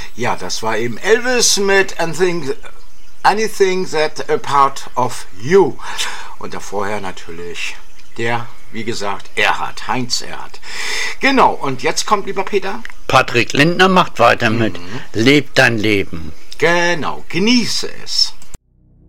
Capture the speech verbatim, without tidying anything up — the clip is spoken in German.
Ja, das war eben Elvis mit Anything, anything That a Part of You. Und davorher natürlich der, wie gesagt, Erhard, Heinz Erhardt. Genau, und jetzt kommt, lieber Peter. Patrick Lindner macht weiter mit mhm. Leb dein Leben. Genau, genieße es.